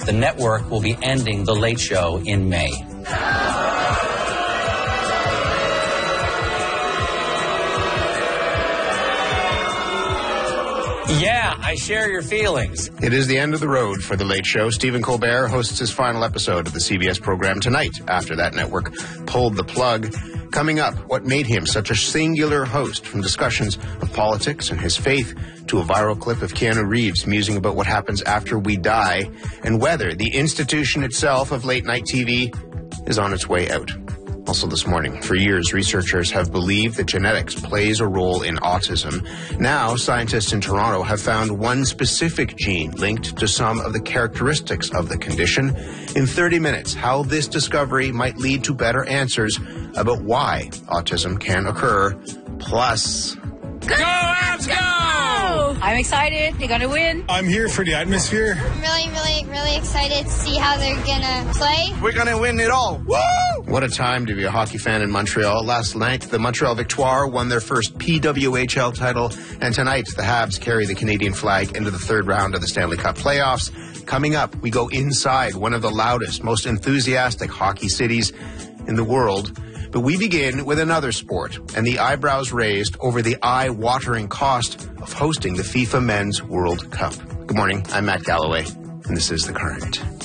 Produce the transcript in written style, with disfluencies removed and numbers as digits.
the network will be ending The Late Show in May. Yeah, I share your feelings. It is the end of the road for The Late Show. Stephen Colbert hosts his final episode of the CBS program tonight after that network pulled the plug. Coming up, what made him such a singular host, from discussions of politics and his faith to a viral clip of Keanu Reeves musing about what happens after we die and whether the institution itself of late-night TV is on its way out. Also this morning, for years, researchers have believed that genetics plays a role in autism. Now, scientists in Toronto have found one specific gene linked to some of the characteristics of the condition. In 30 minutes, how this discovery might lead to better answers about why autism can occur. Plus... Go Avs, go! I'm excited. They're going to win. I'm here for the atmosphere. I'm really excited to see how they're going to play. We're going to win it all. Woo! What a time to be a hockey fan in Montreal. Last night, the Montreal Victoire won their first PWHL title, and tonight, the Habs carry the Canadian flag into the third round of the Stanley Cup playoffs. Coming up, we go inside one of the loudest, most enthusiastic hockey cities in the world. But we begin with another sport, and the eyebrows raised over the eye-watering cost of hosting the FIFA Men's World Cup. Good morning, I'm Matt Galloway, and this is The Current.